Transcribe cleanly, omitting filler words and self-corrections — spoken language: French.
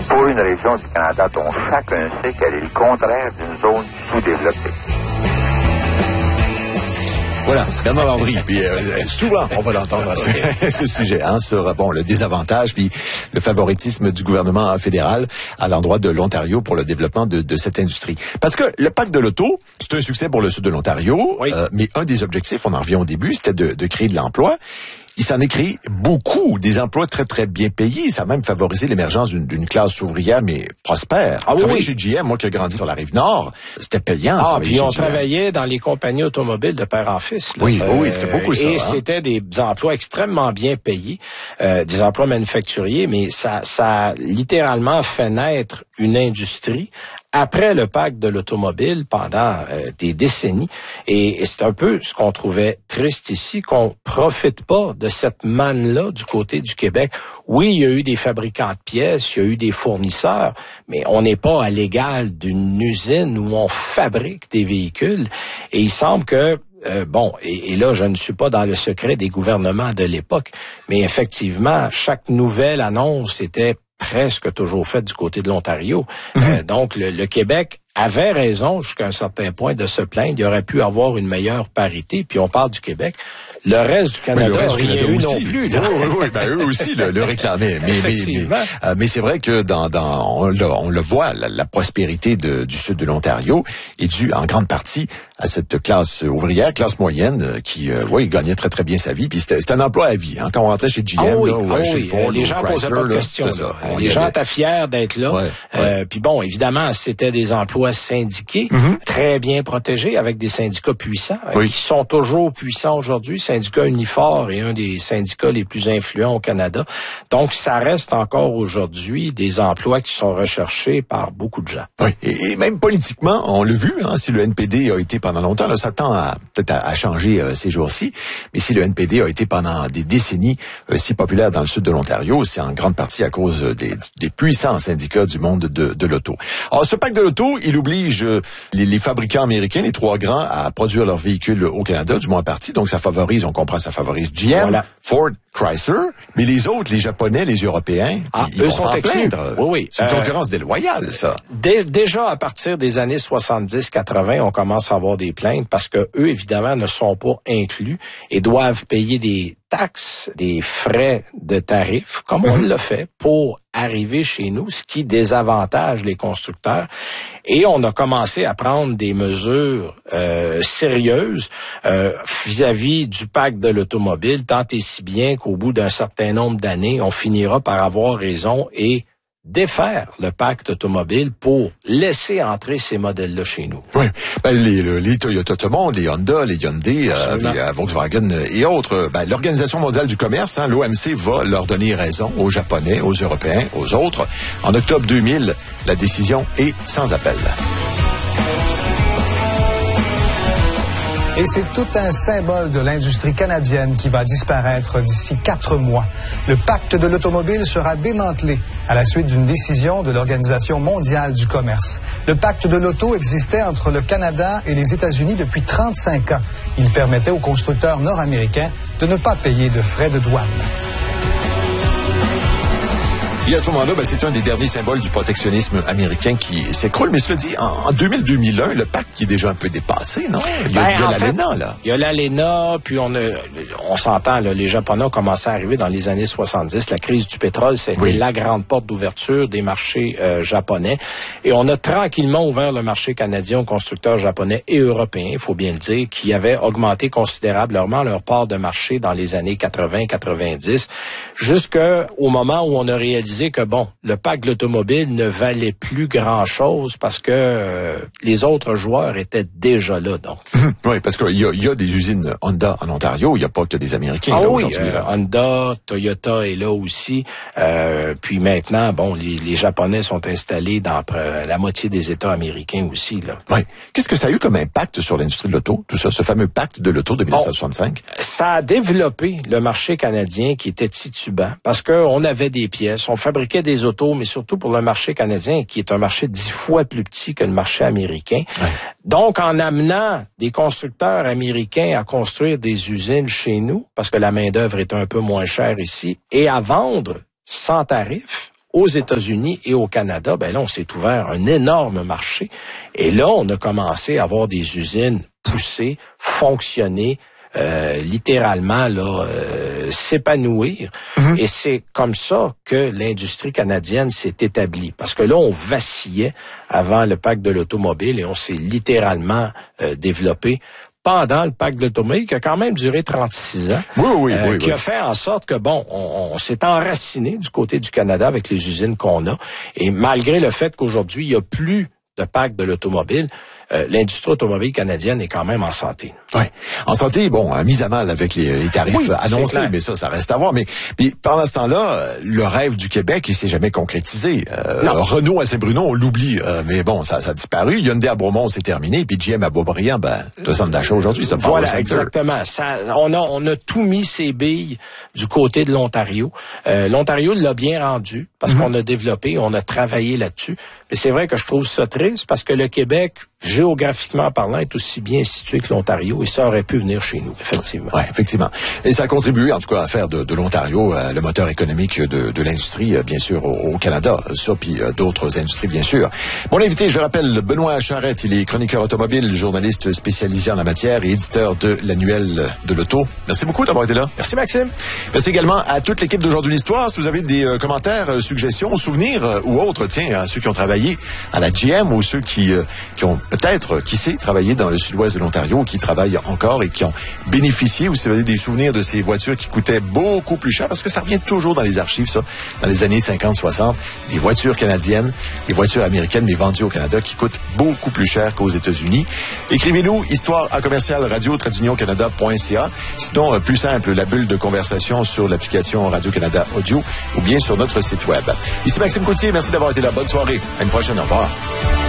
pour une région du Canada dont chacun sait qu'elle est le contraire d'une zone sous-développée. Voilà, Bernard Landry. Puis souvent, on va l'entendre à ce sujet, sur le désavantage puis le favoritisme du gouvernement fédéral à l'endroit de l'Ontario pour le développement de cette industrie. Parce que le pacte de l'auto, c'est un succès pour le sud de l'Ontario, oui. Mais un des objectifs, on en revient au début, c'était de créer de l'emploi. Il s'en est créé beaucoup, des emplois très, très bien payés. Ça a même favorisé l'émergence d'une classe ouvrière, mais prospère. Travailler chez GM, moi qui ai grandi sur la Rive-Nord, c'était payant. Puis on travaillait dans les compagnies automobiles de père en fils. Là. Oui, c'était beaucoup ça. Et c'était des emplois extrêmement bien payés, des emplois manufacturiers, mais ça a littéralement fait naître une industrie après le pacte de l'automobile pendant des décennies. Et c'est un peu ce qu'on trouvait triste ici, qu'on profite pas de cette manne-là du côté du Québec. Oui, il y a eu des fabricants de pièces, il y a eu des fournisseurs, mais on n'est pas à l'égal d'une usine où on fabrique des véhicules. Et il semble que et là, je ne suis pas dans le secret des gouvernements de l'époque, mais effectivement, chaque nouvelle annonce était presque toujours faite du côté de l'Ontario. Donc, le Québec avait raison jusqu'à un certain point de se plaindre. Il aurait pu avoir une meilleure parité. Puis on parle du Québec. Le reste du Canada n'a rien eu non plus. Là. Oui, eux aussi le réclamaient. Mais c'est vrai que on le voit, la prospérité du sud de l'Ontario est due en grande partie à cette classe ouvrière, classe moyenne, qui gagnait très très bien sa vie. Puis c'était un emploi à vie. Quand on rentrait chez GM, chez Ford, les gens posaient pas de questions. Les gens étaient fiers d'être là. Puis évidemment, c'était des emplois syndiqués, très bien protégés, avec des syndicats puissants, qui sont toujours puissants aujourd'hui. Syndicat Unifor est un des syndicats les plus influents au Canada. Donc, ça reste encore aujourd'hui des emplois qui sont recherchés par beaucoup de gens. Oui, et même politiquement, on l'a vu, si le NPD a été pendant longtemps, là, ça tend peut-être à changer ces jours-ci, mais si le NPD a été pendant des décennies si populaire dans le sud de l'Ontario, c'est en grande partie à cause des puissants syndicats du monde de l'auto. Alors, ce pacte de l'auto, il oblige les fabricants américains, les trois grands, à produire leurs véhicules au Canada, du moins en partie, donc ça favorise, on comprend, ça favorise GM, Ford, Chrysler, mais les autres, les Japonais, les Européens, ils vont s'en plaindre. Oui. C'est une concurrence déloyale, ça. Déjà, à partir des années 70-80, on commence à avoir des plaintes parce que eux, évidemment, ne sont pas inclus et doivent payer des taxes, des frais de tarifs, comme on l'a fait, pour arriver chez nous, ce qui désavantage les constructeurs. Et on a commencé à prendre des mesures sérieuses vis-à-vis du pacte de l'automobile, tant et si bien qu'au bout d'un certain nombre d'années, on finira par avoir raison et défaire le pacte automobile pour laisser entrer ces modèles-là chez nous. Oui, les Toyota tout le monde, les Honda, les Hyundai, Volkswagen et autres. L'Organisation mondiale du commerce, l'OMC, va leur donner raison aux Japonais, aux Européens, aux autres. En octobre 2000, la décision est sans appel. Et c'est tout un symbole de l'industrie canadienne qui va disparaître d'ici 4 mois. Le pacte de l'automobile sera démantelé à la suite d'une décision de l'Organisation mondiale du commerce. Le pacte de l'auto existait entre le Canada et les États-Unis depuis 35 ans. Il permettait aux constructeurs nord-américains de ne pas payer de frais de douane. Et à ce moment-là, c'est un des derniers symboles du protectionnisme américain qui s'écroule. Mais cela dit, en 2000-2001, le pacte qui est déjà un peu dépassé, non? Il y a l'ALENA, là. Il y a l'ALENA, puis on s'entend, là, les Japonais ont commencé à arriver dans les années 70. La crise du pétrole, c'était la grande porte d'ouverture des marchés japonais. Et on a tranquillement ouvert le marché canadien aux constructeurs japonais et européens, il faut bien le dire, qui avaient augmenté considérablement leur part de marché dans les années 80-90, jusqu'au moment où on a réalisé que le pacte de l'automobile ne valait plus grand-chose parce que les autres joueurs étaient déjà là, donc. Oui, parce qu'il y a des usines Honda en Ontario, il n'y a pas que des Américains aujourd'hui. Honda, Toyota est là aussi. Puis maintenant, les Japonais sont installés dans la moitié des États américains aussi, là. Oui. Qu'est-ce que ça a eu comme impact sur l'industrie de l'auto, tout ça, ce fameux pacte de l'auto de 1965? Ça a développé le marché canadien qui était titubant parce qu'on avait des pièces, on fabriquait des autos, mais surtout pour le marché canadien, qui est un marché 10 fois plus petit que le marché américain. Ouais. Donc, en amenant des constructeurs américains à construire des usines chez nous, parce que la main-d'œuvre est un peu moins chère ici, et à vendre sans tarif aux États-Unis et au Canada, ben là, on s'est ouvert un énorme marché. Et là, on a commencé à avoir des usines poussées, fonctionner, littéralement là s'épanouir. Et c'est comme ça que l'industrie canadienne s'est établie. Parce que là, on vacillait avant le pacte de l'automobile et on s'est littéralement développé pendant le pacte de l'automobile, qui a quand même duré 36 ans, qui a fait en sorte que, bon, on s'est enraciné du côté du Canada avec les usines qu'on a. Et malgré le fait qu'aujourd'hui, il n'y a plus de pacte de l'automobile, l'industrie automobile canadienne est quand même en santé. Oui, en santé, bon, mise à mal avec les tarifs annoncés, mais ça reste à voir. Mais pendant ce temps-là, le rêve du Québec, il s'est jamais concrétisé. Renault à Saint-Bruno, on l'oublie, mais bon, ça a disparu. Hyundai à Bromont, c'est terminé. Puis GM à Beaubriand, le centre d'achat aujourd'hui, ça parle. Voilà, exactement. On a tout mis ses billes du côté de l'Ontario. L'Ontario l'a bien rendu parce qu'on a développé, on a travaillé là-dessus. Mais c'est vrai que je trouve ça triste parce que le Québec, géographiquement parlant, est aussi bien situé que l'Ontario et ça aurait pu venir chez nous, effectivement. Oui, effectivement. Et ça a contribué, en tout cas, à faire de l'Ontario le moteur économique de l'industrie, bien sûr, au Canada. Ça, puis d'autres industries, bien sûr. Mon invité, je rappelle, Benoît Charette, il est chroniqueur automobile, journaliste spécialisé en la matière et éditeur de l'annuel de l'auto. Merci beaucoup d'avoir été là. Merci, Maxime. Merci également à toute l'équipe d'Aujourd'hui l'Histoire. Si vous avez des commentaires, suggestions, souvenirs ou autres, tiens, à ceux qui ont travaillé à la GM ou ceux qui ont peut-être, qui sait, travaillé dans le sud-ouest de l'Ontario, qui travaillent encore et qui ont bénéficié, ou si vous avez des souvenirs de ces voitures qui coûtaient beaucoup plus cher, parce que ça revient toujours dans les archives, ça, dans les années 50-60, des voitures canadiennes, des voitures américaines, mais vendues au Canada, qui coûtent beaucoup plus cher qu'aux États-Unis. Écrivez-nous, histoire@radio-canada.ca. Sinon, plus simple, la bulle de conversation sur l'application Radio-Canada Audio, ou bien sur notre site web. Ici Maxime Coutier, merci d'avoir été là. Bonne soirée. À une prochaine. Au revoir.